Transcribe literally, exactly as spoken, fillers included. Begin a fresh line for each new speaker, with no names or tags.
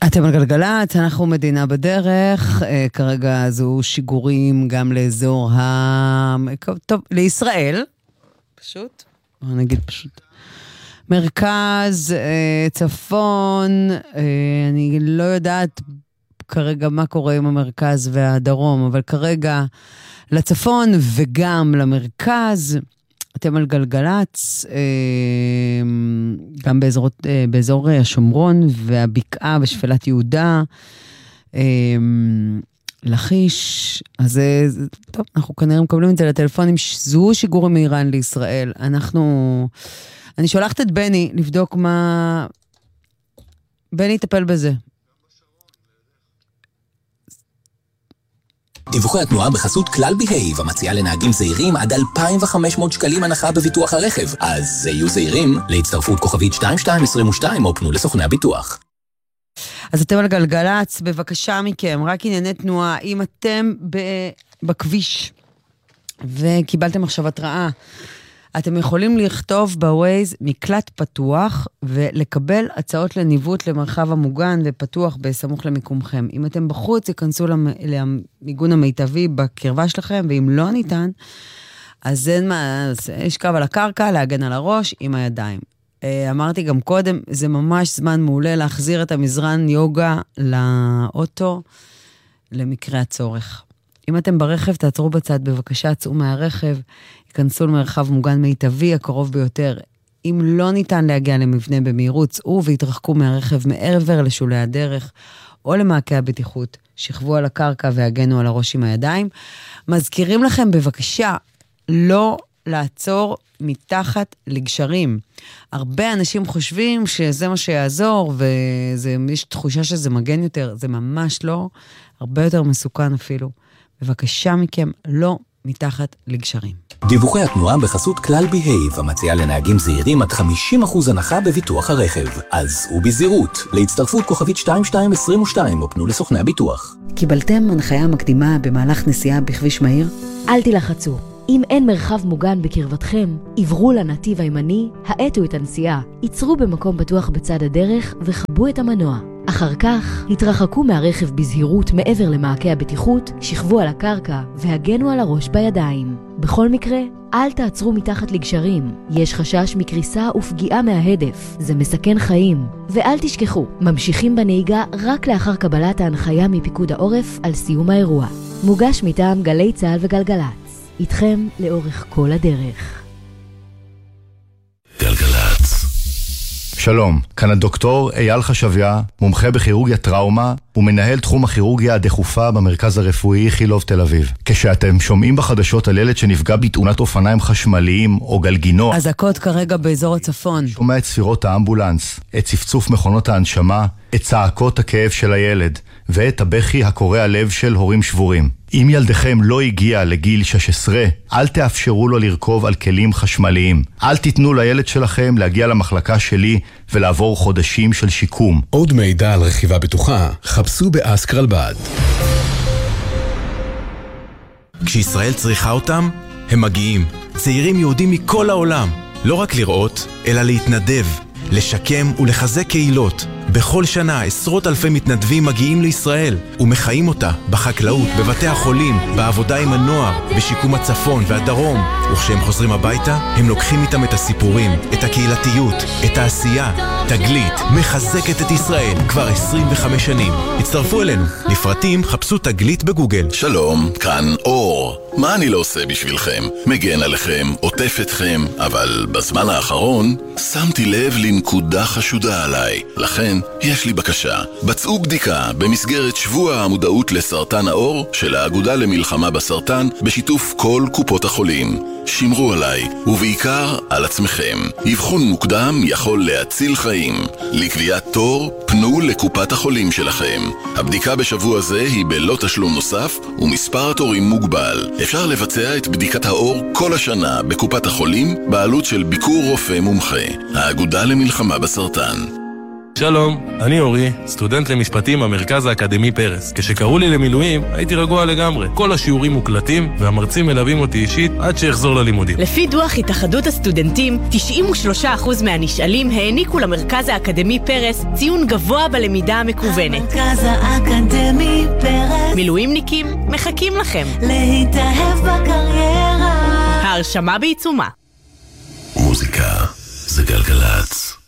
אתם על גלגלת, אנחנו מדינה בדרך, כרגע זו שיגורים גם לאזור ה... טוב, לישראל, פשוט, בוא נגיד פשוט. מרכז, צפון, אני לא יודעת כרגע מה קורה עם המרכז והדרום, אבל כרגע לצפון וגם למרכז, אתם על גלגלץ, גם באזור, באזור השומרון והבקעה בשפלת יהודה, לחיש, אז טוב, אנחנו כנראה מקבלים את זה לטלפונים, זו שיגורים מאיראן לישראל. אנחנו, אני שולחת את בני לבדוק מה, בני יטפל בזה.
דיווחי התנועה בחסות כלל בהייב, המציעה לנהגים זהירים עד אלפיים וחמש מאות שקלים הנחה בביטוח הרכב. אז יהיו זהירים להצטרפות כוכבית שתיים שתיים עשרים ושתיים או פנו לסוכני הביטוח.
אז אתם על גלגלץ, בבקשה מכם, רק ענייני תנועה, אם אתם בכביש וקיבלתם עכשיו התראה, אתם יכולים לכתוב בווייז מקלט פתוח ולקבל הצעות לניווט למרחב המוגן ופתוח בסמוך למיקומכם. אם אתם בחוץ, ייכנסו למיגון המיטבי בקרבה שלכם, ואם לא ניתן, אז אין מה, יש קו על הקרקע, להגן על הראש עם הידיים. אמרתי גם קודם, זה ממש זמן מעולה להחזיר את המזרן יוגה לאוטו למקרה הצורך. אם אתם ברכב, תעצרו בצד, בבקשה, צאו מהרכב, ייכנסו למרחב מוגן מיטבי הקרוב ביותר. אם לא ניתן להגיע למבנה במהירות, צאו והתרחקו מהרכב מעבר לשולי הדרך, או למעקי הבטיחות, שכבו על הקרקע והגנו על הראש עם הידיים. מזכירים לכם בבקשה, לא לעצור מתחת לגשרים. הרבה אנשים חושבים שזה מה שיעזור, ויש תחושה שזה מגן יותר, זה ממש לא, הרבה יותר מסוכן אפילו. בבקשה מכם, לא מתחת לגשרים.
דיווחי התנועה בחסות כלל בהייב, המציעה לנהגים זהירים עד חמישים אחוז הנחה בביטוח הרכב. אז ובזהירות, להצטרפות כוכבית שתיים שתיים עשרים ושתיים או פנו לסוכני הביטוח.
קיבלתם הנחיה מקדימה במהלך נסיעה בכביש מהיר?
אל תלחצו. אם אין מרחב מוגן בקרבתכם, עברו לנתיב הימני, האטו את הנסיעה, ייצרו במקום בטוח בצד הדרך וחבו את המנוע. אחר כך, התרחקו מהרכב בזהירות מעבר למעקי הבטיחות, שכבו על הקרקע והגנו על הראש בידיים. בכל מקרה, אל תעצרו מתחת לגשרים. יש חשש מקריסה ופגיעה מההדף. זה מסכן חיים. ואל תשכחו, ממשיכים בנהיגה רק לאחר קבלת ההנחיה מפיקוד העורף על סיום האירוע. מוגש מטעם גלי צהל וגלגלת. איתכם לאורך כל הדרך.
גלגלת. שלום, כאן הדוקטור אייל חשביה, מומחה בכירורגיה טראומה ומנהל תחום הכירורגיה הדחופה במרכז הרפואי איכילוב תל אביב. כשאתם שומעים בחדשות על ילד שנפגע בתאונת אופניים חשמליים או גלגינוע,
אזעקות כרגע באזור הצפון.
שומע את ספירות האמבולנס, את צפצוף מכונות ההנשמה, את צעקות הכאב של הילד ואת הבכי הקורע לב של הורים שבורים. אם ילדכם לא הגיע לגיל שש עשרה, אל תאפשרו לו לרכוב על כלים חשמליים. אל תיתנו לילד שלכם להגיע למחלקה שלי ולעבור חודשים של שיקום.
עוד מידע על רכיבה בטוחה, חפשו באסק רלב"ד.
כשישראל צריכה אותם, הם מגיעים. צעירים יהודים מכל העולם. לא רק לראות, אלא להתנדב, לשקם ולחזק קהילות. בכל שנה עשרות אלפי מתנדבים מגיעים לישראל ומחיים אותה בחקלאות, בבתי החולים, בעבודה עם הנוער, בשיקום הצפון והדרום. וכשהם חוזרים הביתה, הם לוקחים איתם את הסיפורים, את הקהילתיות, את העשייה. תגלית מחזקת את ישראל כבר עשרים וחמש שנים. הצטרפו אלינו. לפרטים חפשו תגלית בגוגל.
שלום, כאן אור. מה אני לא עושה בשבילכם? מגן עליכם, עוטף אתכם, אבל בזמן האחרון שמתי לב לנקודה חשודה עליי. לכן יש לי בקשה. בצעו בדיקה במסגרת שבוע המודעות לסרטן העור של האגודה למלחמה בסרטן בשיתוף כל קופות החולים. שמרו עליי, ובעיקר על עצמכם. אבחון מוקדם יכול להציל חיים. לקביעת תור, פנו לקופת החולים שלכם. הבדיקה בשבוע זה היא בלא תשלום נוסף, ומספר התורים מוגבל. אפשר לבצע את בדיקת העור כל השנה בקופת החולים, בעלות של ביקור רופא מומחה. האגודה למלחמה בסרטן.
שלום, אני אורי, סטודנט למשפטים במרכז האקדמי פרס. כשקראו לי למילואים, הייתי רגוע לגמרי. כל השיעורים מוקלטים, והמרצים מלווים אותי אישית עד שאחזור ללימודים.
לפי דוח התאחדות הסטודנטים, תשעים ושלושה אחוז מהנשאלים העניקו למרכז האקדמי פרס ציון גבוה בלמידה המקוונת.
המרכז האקדמי פרס.
מילואימניקים, מחכים לכם.
להתאהב בקריירה.
ההרשמה בעיצומה.
מוזיקה זה גלגלץ.